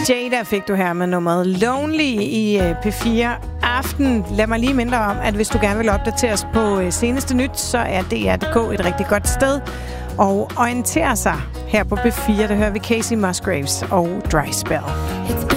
Jada fik du her med nummeret Lonely i P4 Aften. Lad mig lige minde om, at hvis du gerne vil opdatere os på seneste nyt, så er DR.dk et rigtig godt sted og orientere sig her på P4. Der hører vi Casey Musgraves og Dry Spell. It's